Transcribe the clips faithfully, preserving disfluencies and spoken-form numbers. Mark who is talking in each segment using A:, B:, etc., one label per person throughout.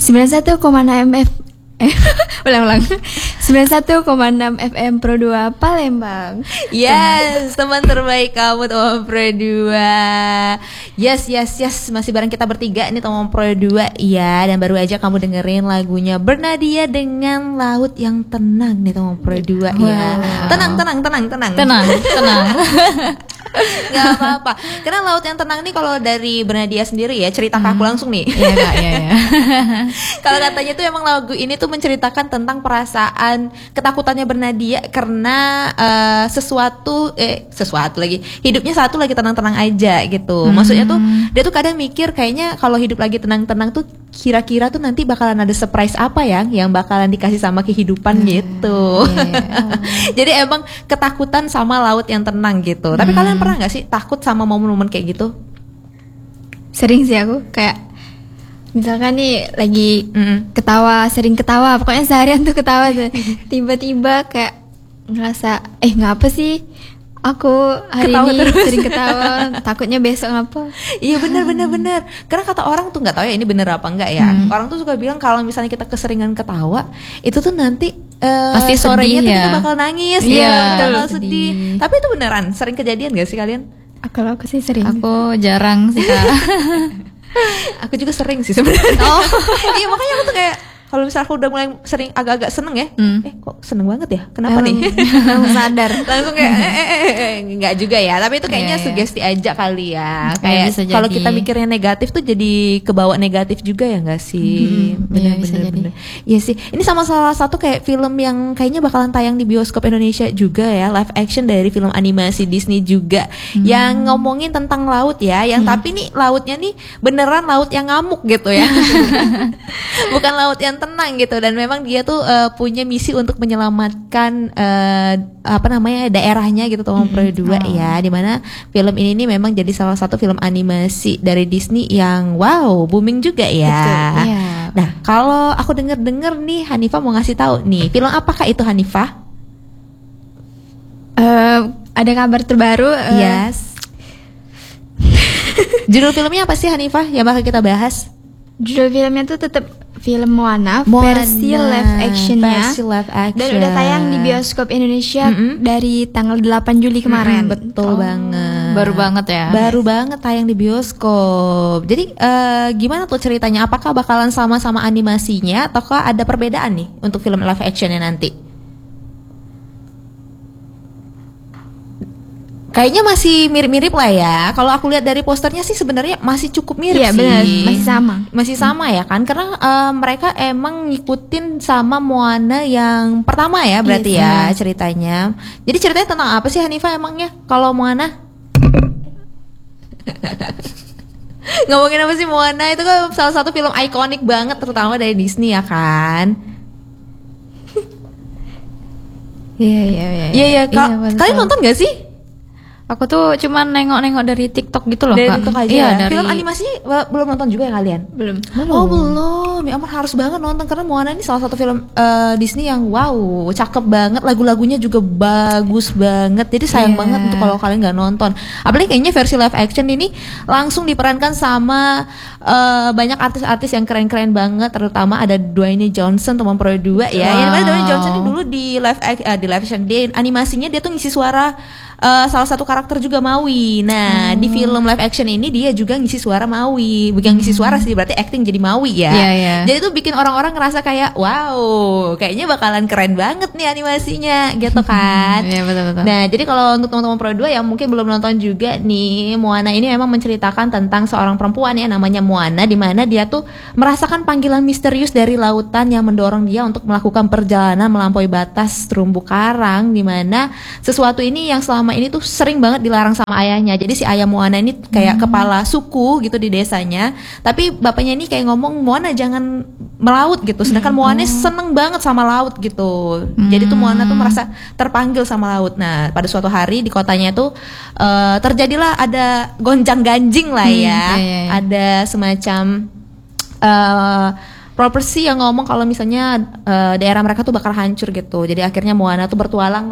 A: sembilan puluh satu koma enam F Eh, ulang-ulang. sembilan puluh satu koma enam F M Pro dua Palembang.
B: Yes, teman terbaik kamu teman Pro dua. Yes, yes, yes, masih bareng kita bertiga nih teman Pro dua. Iya, dan baru aja kamu dengerin lagunya Bernadia dengan Laut yang Tenang nih teman Pro dua. Ya. Tenang, tenang, tenang, tenang.
C: Tenang, tenang.
B: Gak apa-apa. Karena Laut yang Tenang nih kalau dari Bernadia sendiri ya, cerita ke aku langsung nih.
C: Iya, Kak, iya, iya.
B: Kalau katanya tuh emang lagu ini tuh menceritakan tentang perasaan ketakutannya Bernadia karena uh, sesuatu eh sesuatu lagi hidupnya satu lagi tenang-tenang aja gitu. Maksudnya tuh dia tuh kadang mikir kayaknya kalau hidup lagi tenang-tenang tuh kira-kira tuh nanti bakalan ada surprise apa ya yang bakalan dikasih sama kehidupan hmm, gitu. Yeah. Jadi emang ketakutan sama laut yang tenang gitu. Tapi hmm. kalian pernah nggak sih takut sama momen-momen kayak gitu?
A: Sering sih aku kayak misalkan nih lagi
B: mm.
A: ketawa, sering ketawa, pokoknya seharian tuh ketawa tuh. Tiba-tiba kayak ngerasa eh ngapa sih aku hari ketawa ini terus. Sering ketawa, takutnya besok ngapa?
B: Iya benar benar benar. Karena kata orang tuh nggak tahu ya ini bener apa enggak ya. Hmm. Orang tuh suka bilang kalau misalnya kita keseringan ketawa, itu tuh nanti uh,
C: pasti
B: sorenya tuh
C: ya.
B: kita bakal nangis,
C: iya,
B: ya, bakal sedih. sedih. Tapi itu beneran sering kejadian gak sih kalian?
A: Kalau aku sih sering.
C: Aku jarang sih Kak.
B: Aku juga sering sih sebenarnya. Oh, iya makanya aku tuh kayak kalau misalnya aku udah mulai sering agak-agak seneng ya, hmm. eh kok seneng banget ya? Kenapa
A: um,
B: nih?
A: Langsung sadar.
B: Langsung kayak eh, eh, eh, eh, enggak juga ya. Tapi itu kayaknya yeah, sugesti yeah. aja kali ya. Kayak kalau kita mikirnya negatif tuh jadi kebawa negatif juga ya nggak sih?
A: Hmm,
B: Bener-bener. Iya sih. Ini sama salah satu kayak film yang kayaknya bakalan tayang di bioskop Indonesia juga ya, live action dari film animasi Disney juga, hmm. yang ngomongin tentang laut ya. Yang hmm. tapi nih lautnya nih beneran laut yang ngamuk gitu ya. Bukan laut yang tenang gitu, dan memang dia tuh uh, punya misi untuk menyelamatkan uh, apa namanya daerahnya gitu teman Pro dua oh. ya, dimana film ini nih memang jadi salah satu film animasi dari Disney yang wow booming juga ya.
A: Betul, iya.
B: Nah kalau aku denger-denger nih Hanifah mau ngasih tahu nih film apakah itu Hanifah?
A: Uh, ada kabar terbaru. Uh...
B: Yes. Judul filmnya apa sih Hanifah yang bakal kita bahas?
A: Judul filmnya tuh tetap film Moana, Moana versi live actionnya,
B: versi live action.
A: Dan udah tayang di bioskop Indonesia mm-hmm. dari tanggal delapan Juli kemarin.
B: Mm-hmm, betul oh, banget.
C: Baru banget ya.
B: Baru banget tayang di bioskop. Jadi uh, gimana tuh ceritanya? Apakah bakalan sama-sama animasinya ataukah ada perbedaan nih untuk film live actionnya nanti? Kayaknya masih mirip-mirip lah ya. Kalau aku lihat dari posternya sih sebenarnya masih cukup mirip
A: iya,
B: sih.
A: Benar, masih sama.
B: Masih sama ya kan? Karena uh, mereka emang ngikutin sama Moana yang pertama ya berarti yes, ya ceritanya. Jadi ceritanya tentang apa sih Hanifah emangnya kalau Moana? Ngomongin apa sih Moana? Itu kan salah satu film ikonik banget terutama dari Disney ya kan?
A: Iya iya iya.
B: Iya iya. Kalian nonton gak sih?
C: Aku tuh cuman nengok-nengok dari TikTok gitu loh
B: dari
C: Kak.
B: TikTok aja
C: iya,
B: ya?
C: Dari...
B: Film animasinya belum nonton juga ya kalian?
A: Belum.
B: Oh belum. Ya ampun harus banget nonton karena Moana ini salah satu film uh, Disney yang wow cakep banget, lagu-lagunya juga bagus banget. Jadi sayang yeah. banget untuk kalau kalian nggak nonton. Apalagi kayaknya versi live action ini langsung diperankan sama uh, banyak artis-artis yang keren-keren banget. Terutama ada Dwayne Johnson teman Pro dua ya. Wow. Yang mana Dwayne Johnson ini dulu di live uh, di live action di animasinya dia tuh ngisi suara Uh, salah satu karakter juga Maui. Nah, hmm. di film live action ini dia juga ngisi suara Maui. Bukan ngisi suara sih, berarti acting jadi Maui ya.
C: Yeah, yeah.
B: Jadi itu bikin orang-orang ngerasa kayak wow, kayaknya bakalan keren banget nih animasinya gitu kan.
C: Iya, yeah, betul-betul.
B: Nah, jadi kalau untuk teman-teman Pro dua yang mungkin belum nonton juga nih, Moana ini memang menceritakan tentang seorang perempuan ya namanya Moana, di mana dia tuh merasakan panggilan misterius dari lautan yang mendorong dia untuk melakukan perjalanan melampaui batas terumbu karang, di mana sesuatu ini yang selama ini tuh sering banget dilarang sama ayahnya. Jadi si ayah Moana ini kayak hmm. kepala suku gitu di desanya. Tapi bapaknya ini kayak ngomong Moana jangan melaut gitu. Sedangkan hmm. Moana seneng banget sama laut gitu. Hmm. Jadi tuh Moana tuh merasa terpanggil sama laut. Nah pada suatu hari di kotanya tuh uh, terjadilah ada gonjang-ganjing lah ya. Hmm, iya, iya. Ada semacam uh, prophecy yang ngomong kalau misalnya uh, daerah mereka tuh bakal hancur gitu. Jadi akhirnya Moana tuh bertualang lah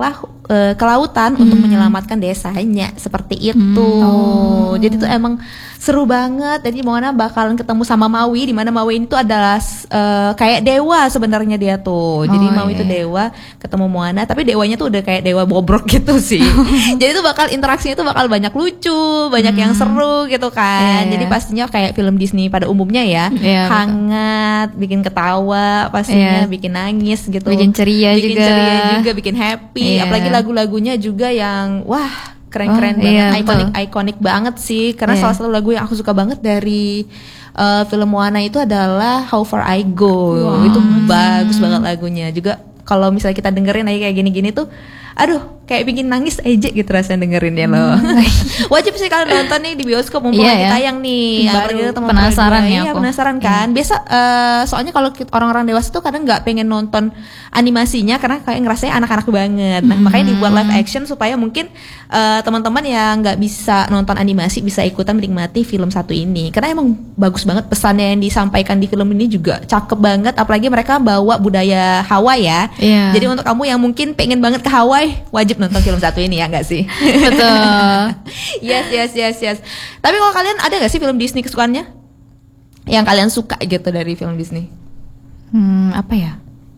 B: uh, ke lautan untuk menyelamatkan desanya seperti itu.
A: Oh.
B: Jadi tuh emang seru banget. Jadi Moana bakalan ketemu sama Maui, di mana Maui itu adalah uh, kayak dewa sebenarnya dia tuh. Jadi
A: Oh,
B: Maui
A: iya.
B: itu dewa, ketemu Moana, tapi dewanya tuh udah kayak dewa bobrok gitu sih. Jadi tuh bakal interaksinya tuh bakal banyak lucu, banyak yang seru gitu kan.
A: Iya.
B: Jadi pastinya kayak film Disney pada umumnya ya,
A: Iya, betul.
B: hangat, bikin ketawa, pastinya
A: Iya.
B: bikin nangis gitu.
A: Bikin ceria
B: bikin
A: juga.
B: ceria juga, bikin happy.
A: Iya.
B: Apalagi lagu-lagunya juga yang wah keren-keren
A: Oh,
B: banget,
A: iya,
B: ikonik
A: betul.
B: ikonik banget sih. Karena
A: Iya.
B: salah satu lagu yang aku suka banget dari uh, film Moana itu adalah How Far I Go. Itu bagus banget lagunya. Juga kalau misalnya kita dengerin aja kayak gini-gini tuh, aduh kayak bikin nangis aja gitu rasanya dengerinnya loh. Wajib sih kalian nonton nih di bioskop mumpung
A: Iya,
B: lagi
A: ya.
B: tayang nih.
A: Baru
B: Apalagi teman-teman
A: penasaran
B: gue.
A: nih
B: Iya,
A: aku.
B: penasaran kan. Biasa uh, soalnya kalau kita- orang-orang dewasa tuh kadang nggak pengen nonton animasinya karena kayak ngerasanya anak-anak banget. Nah, makanya dibuat live action supaya mungkin uh, teman-teman yang nggak bisa nonton animasi bisa ikutan menikmati film satu ini. Karena emang bagus banget pesannya yang disampaikan di film ini juga cakep banget. Apalagi mereka bawa budaya Hawaii ya.
A: Iya.
B: Jadi untuk kamu yang mungkin pengen banget ke Hawaii, wajib nonton film satu ini ya nggak sih?
A: Betul.
B: Yes, yes, yes, yes. Tapi kalau kalian ada nggak sih film Disney kesukaannya? Yang kalian suka gitu dari film Disney?
A: Hmm, apa ya?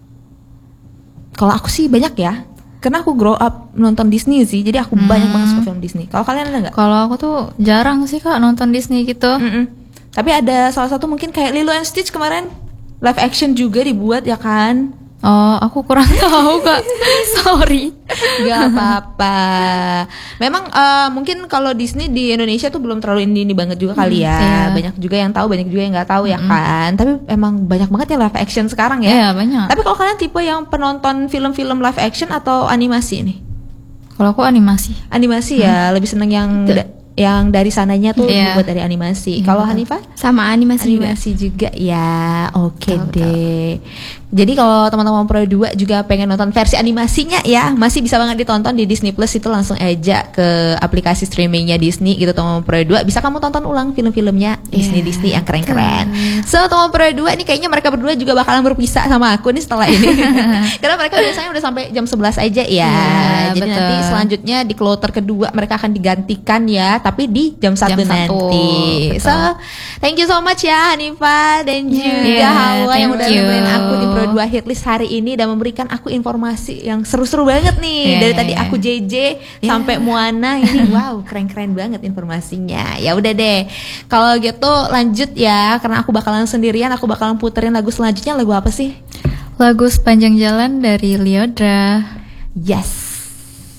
B: Kalau aku sih banyak ya. Karena aku grow up nonton Disney sih, jadi aku banyak banget suka film Disney. Kalau kalian ada nggak?
A: Kalau aku tuh jarang sih Kak nonton Disney gitu.
B: Mm-mm. Tapi ada salah satu mungkin kayak Lilo and Stitch kemarin live action juga dibuat ya kan?
A: Oh, aku kurang tahu Kak. Sorry.
B: Gak apa-apa. Memang eh, mungkin kalau Disney di Indonesia tuh belum terlalu ini, ini banget juga kali ya.
A: iya.
B: Banyak juga yang tahu, banyak juga yang nggak tahu ya kan. Tapi emang banyak banget ya live action sekarang ya.
A: Iya, banyak.
B: Tapi kalau kalian tipe yang penonton film-film live action atau animasi nih?
A: Kalau aku animasi.
B: Animasi ya, lebih seneng yang da- yang dari sananya tuh
A: Iya.
B: dibuat dari animasi. Kalau Hanifah?
A: Sama animasi, juga.
B: Animasi juga ya, oke
A: Tahu,
B: deh. Jadi kalau teman-teman Pro dua juga pengen nonton versi animasinya ya, masih bisa banget ditonton di Disney Plus. Itu langsung aja ke aplikasi streamingnya Disney gitu teman-teman Pro dua. Bisa kamu tonton ulang film-filmnya Disney Disney yang keren-keren. So teman-teman Pro dua ini kayaknya mereka berdua juga bakalan berpisah sama aku nih setelah ini. Karena mereka biasanya udah sampai jam sebelas aja ya.
A: Iya,
B: Jadi
A: betul.
B: nanti selanjutnya di kloter kedua mereka akan digantikan ya, tapi di jam satu
A: Jam satu,
B: nanti.
A: betul.
B: So, thank you so much ya Hanifah dan juga
A: Yeah,
B: Hawa yang
A: thank
B: udah
A: you.
B: nemenin aku di Pro dua Hitlist hari ini dan memberikan aku informasi yang seru-seru banget nih.
A: Yeah,
B: Dari
A: yeah,
B: tadi
A: yeah.
B: aku J J sampai Moana ini wow, keren-keren banget informasinya. Ya udah deh. Kalau gitu lanjut ya, karena aku bakalan sendirian, aku bakalan puterin lagu selanjutnya. Lagu apa sih?
A: Lagu Sepanjang Jalan dari Lyodra.
B: Yes.